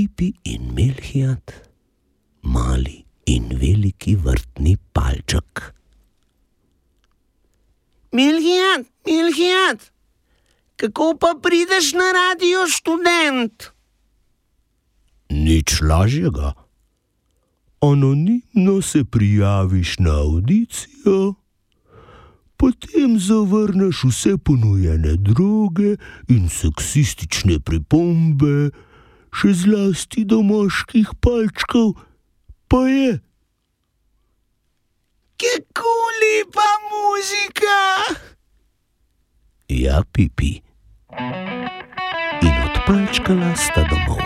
Pipi in Melhiat, mali in veliki vrtni palček. Melhiat, Melhiat, kako pa prideš na Radio Študent? Nič lažjega. Anonimno se prijaviš na avdicijo, potem zavrneš vse ponujene droge in seksistične pripombe, še zlasti do moških palčkov, pa je. Kako lepa muzika! Ja, Pipi. In odpalčkala sta domov.